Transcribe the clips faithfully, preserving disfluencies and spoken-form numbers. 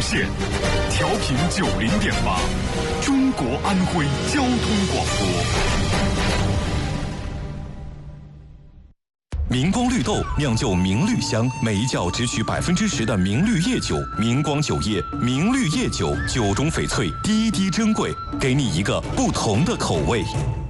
线，调频九零点八，中国安徽交通广播。明光绿豆酿就明绿香，每一窖只取百分之十的明绿叶酒。明光酒业明绿叶酒，酒中翡翠，滴滴珍贵，给你一个不同的口味。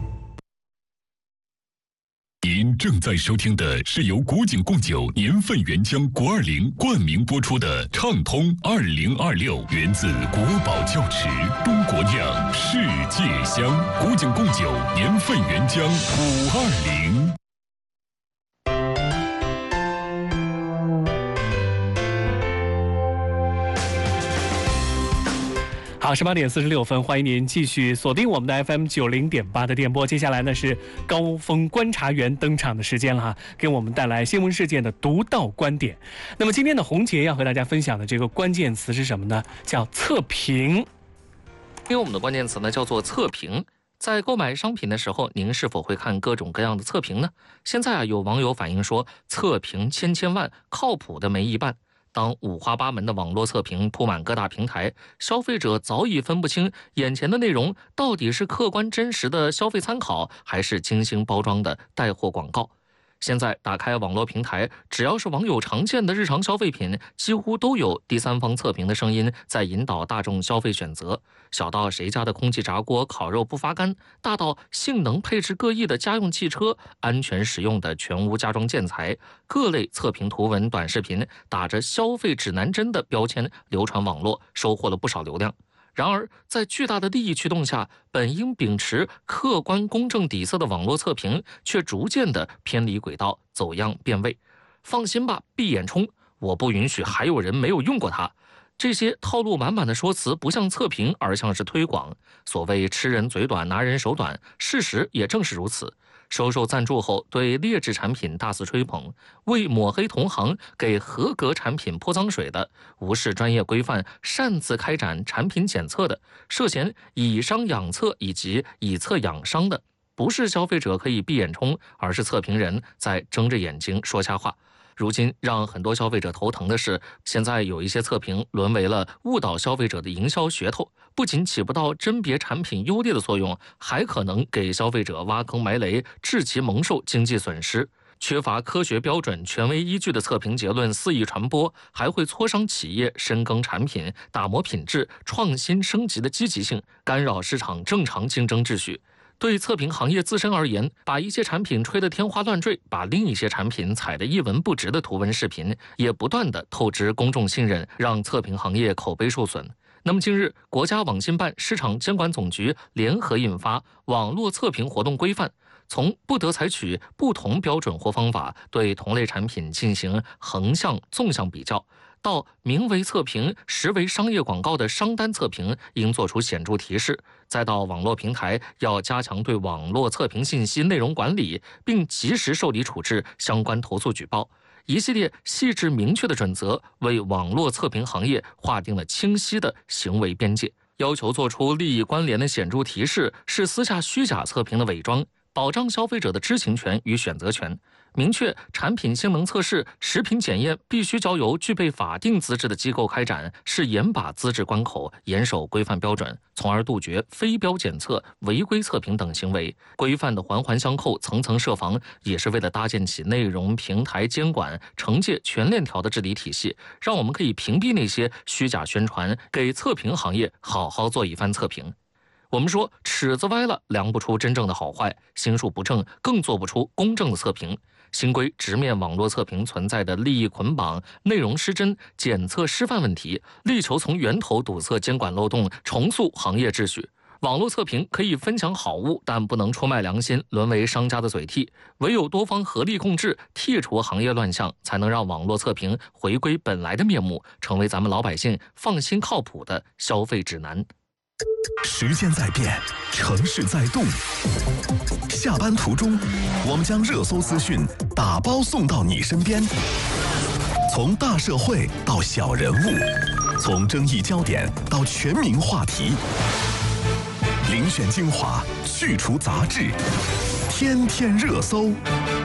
您正在收听的是由古井贡酒年份原浆国二零冠名播出的《畅通二零二六》，源自国宝窖池，中国酿，世界香。古井贡酒年份原浆五二零。 好，十八点四十六分，欢迎您继续锁定我们的 F M 九零点八的电波。接下来呢是高峰观察员登场的时间了哈，给我们带来新闻事件的独到观点。那么今天的红杰要和大家分享的这个关键词是什么呢？叫测评。 因为我们的关键词呢叫做测评。在购买商品的时候，您是否会看各种各样的测评呢？现在啊，有网友反映说，测评千千万，靠谱的没一半。当五花八门的网络测评铺满各大平台，消费者早已分不清眼前的内容到底是客观真实的消费参考，还是精心包装的带货广告。现在打开网络平台，只要是网友常见的日常消费品，几乎都有第三方测评的声音在引导大众消费选择。小到谁家的空气炸锅烤肉不发干，大到性能配置各异的家用汽车，安全使用的全屋家装建材，各类测评图文短视频打着消费指南针的标签流传网络，收获了不少流量。然而，在巨大的利益驱动下，本应秉持客观公正底色的网络测评，却逐渐的偏离轨道，走样变味。放心吧，闭眼冲，我不允许还有人没有用过它。这些套路满满的说辞不像测评，而像是推广。所谓吃人嘴短，拿人手短，事实也正是如此。收受赞助后，对劣质产品大肆吹捧，为抹黑同行、给合格产品泼脏水的，无视专业规范、擅自开展产品检测的，涉嫌以商养测以及以测养商的，不是消费者可以闭眼冲，而是测评人在睁着眼睛说瞎话。如今让很多消费者头疼的是，现在有一些测评沦为了误导消费者的营销噱头，不仅起不到甄别产品优劣的作用，还可能给消费者挖坑埋雷，致其蒙受经济损失。缺乏科学标准、权威依据的测评结论肆意传播，还会挫伤企业深耕产品、打磨品质、创新升级的积极性，干扰市场正常竞争秩序。对测评行业自身而言，把一些产品吹得天花乱坠，把另一些产品踩得一文不值的图文视频，也不断地透支公众信任，让测评行业口碑受损。那么近日，国家网信办、市场监管总局联合印发《网络测评活动规范》，从不得采取不同标准或方法对同类产品进行横向、纵向比较，到名为测评，实为商业广告的商单测评应作出显著提示，再到网络平台要加强对网络测评信息内容管理，并及时受理处置相关投诉举报。一系列细致明确的准则，为网络测评行业划定了清晰的行为边界，要求做出利益关联的显著提示，是私下虚假测评的伪装，保障消费者的知情权与选择权。明确产品性能测试、食品检验必须交由具备法定资质的机构开展，是严把资质关口，严守规范标准，从而杜绝非标检测、违规测评等行为。规范的环环相扣、层层设防，也是为了搭建起内容平台监管、惩戒全链条的治理体系，让我们可以屏蔽那些虚假宣传，给测评行业好好做一番测评。我们说，尺子歪了，量不出真正的好坏；心术不正，更做不出公正的测评。新规直面网络测评存在的利益捆绑、内容失真、检测失范问题，力求从源头堵塞监管漏洞，重塑行业秩序。网络测评可以分享好物，但不能出卖良心，沦为商家的嘴替。唯有多方合力控制，剔除行业乱象，才能让网络测评回归本来的面目，成为咱们老百姓放心靠谱的消费指南。 时间在变，城市在动。下班途中，我们将热搜资讯打包送到你身边。从大社会到小人物，从争议焦点到全民话题，遴选精华，去除杂质，天天热搜。